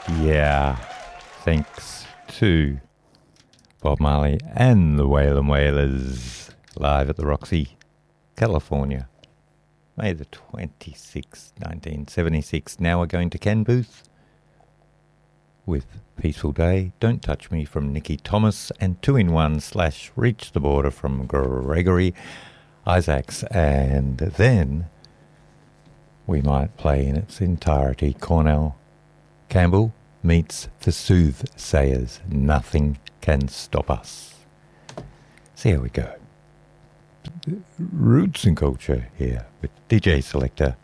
Yeah, thanks to Bob Marley and the Waylon Wailers live at the Roxy, California. May the 26th, 1976. Now we're going to Ken Booth with Peaceful Day, Don't Touch Me from Nicky Thomas, and 2-in-1 / Reach the Border from Gregory Isaacs. And then we might play in its entirety Cornell Campbell meets the Soothsayers. Nothing can stop us. See how we go. Roots and Culture here with DJ Selector